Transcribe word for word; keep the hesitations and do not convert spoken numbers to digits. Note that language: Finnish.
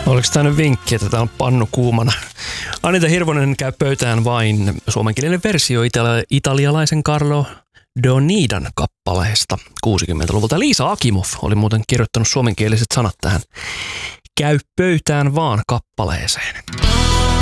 Oliko tämä nyt vinkki, että tämä on pannu kuumana? Anita Hirvonen käy pöytään vain suomenkielinen versio itali- italialaisen Carlo Donidan kappaleesta kuusikymmentäluvulta. Liisa Akimov oli muuten kirjoittanut suomenkieliset sanat tähän Käy pöytään vaan kappaleeseen.